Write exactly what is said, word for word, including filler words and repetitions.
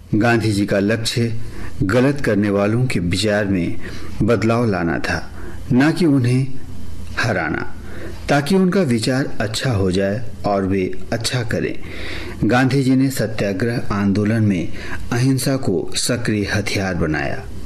गांधी जी का लक्ष्य गलत करने वालों के विचार में बदलाव लाना था, न कि उन्हें हराना, ताकि उनका विचार अच्छा हो जाए और वे अच्छा करें। गांधी जी ने सत्याग्रह आंदोलन में अहिंसा को सक्रिय हथियार बनाया।